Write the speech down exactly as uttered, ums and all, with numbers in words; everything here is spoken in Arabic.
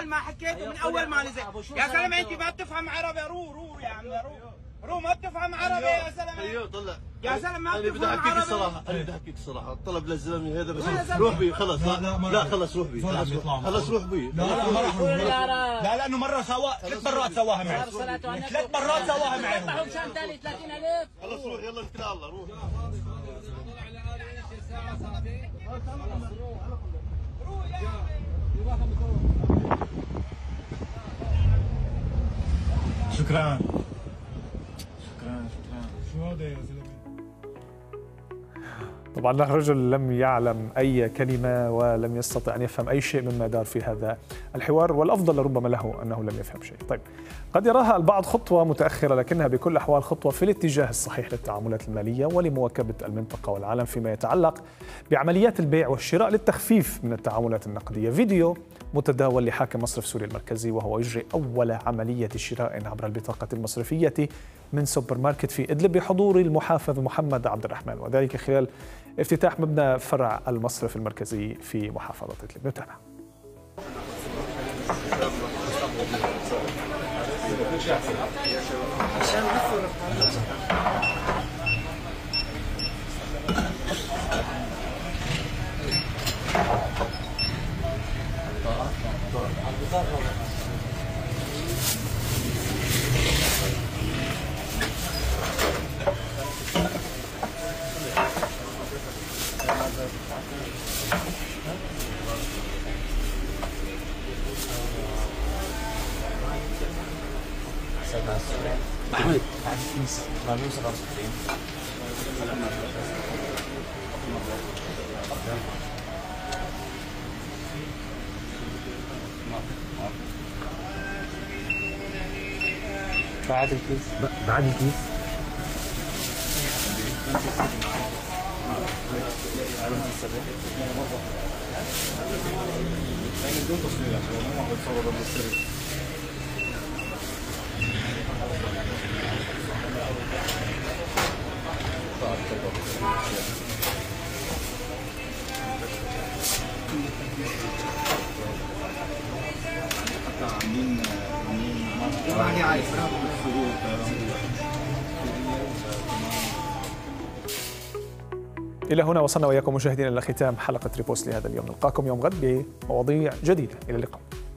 اول ما حكيت ومن اول ما نزلت. يا زلمه انت ما بتفهم عربي. رو رو يا عم رو رو ما بتفهم عربي يا زلمه. ايوه طلع يا زلمه ما انا بدي بتفهم احكيك عربي. الصراحه انا بدي احكيك الصراحه الطلب للزلمه هذا بس روح بي خلص. لا خلص روح بي خلص روح بي. لا لا ما راح اروح. لا لانه مره سوا ثلاث مرات سواها معي. ثلاث مرات سواها معي. خلص روح يلا اتكل على الله روح. شكرا شكرا شكرا. شو هذا يا زلمه؟ طبعا الرجل لم يعلم أي كلمة ولم يستطع أن يفهم أي شيء مما دار في هذا الحوار، والأفضل ربما له أنه لم يفهم شيء. طيب قد يراها البعض خطوة متأخرة، لكنها بكل الأحوال خطوة في الاتجاه الصحيح للتعاملات المالية ولمواكبة المنطقة والعالم فيما يتعلق بعمليات البيع والشراء للتخفيف من التعاملات النقدية. فيديو متداول لحاكم مصرف سوريا المركزي وهو يجري أول عملية شراء عبر البطاقة المصرفية من سوبر ماركت في إدلب بحضور المحافظ محمد عبد الرحمن، وذلك خلال افتتاح مبنى فرع المصرف المركزي في محافظة إدلب. نتابع. محمد بعد الكيس مليون سبعة وستين. بعد الكيس بعد الكيس إلى هنا وصلنا وإياكم مشاهدينا إلى ختام حلقة ريبوست لهذا اليوم. نلقاكم يوم غد بمواضيع جديدة. إلى اللقاء.